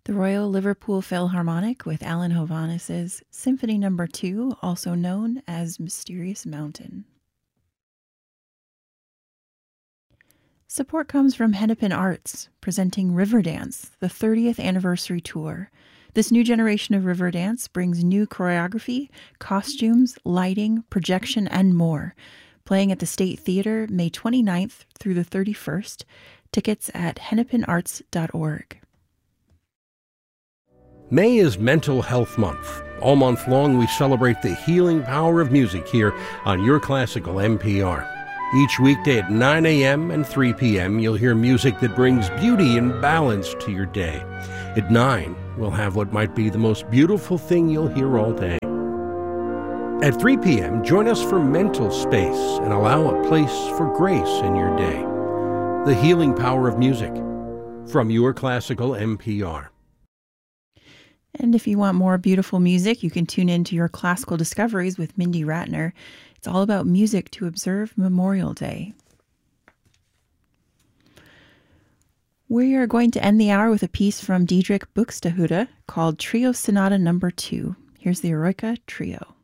The Royal Liverpool Philharmonic with Alan Hovhannis's Symphony No. 2, also known as Mysterious Mountain. Support comes from Hennepin Arts, presenting Riverdance, the 30th anniversary tour. This new generation of Riverdance brings new choreography, costumes, lighting, projection, and more. Playing at the State Theater May 29th through the 31st. Tickets at hennepinarts.org. May is Mental Health Month. All month long, we celebrate the healing power of music here on Your Classical NPR. Each weekday at 9 a.m. and 3 p.m., you'll hear music that brings beauty and balance to your day. At 9, we'll have what might be the most beautiful thing you'll hear all day. At 3 p.m., join us for Mental Space and allow a place for grace in your day. The healing power of music from Your Classical NPR. And if you want more beautiful music, you can tune in to Your Classical Discoveries with Mindy Ratner. It's all about music to observe Memorial Day. We are going to end the hour with a piece from Diederik Buxtehude called Trio Sonata No. 2. Here's the Eroica Trio.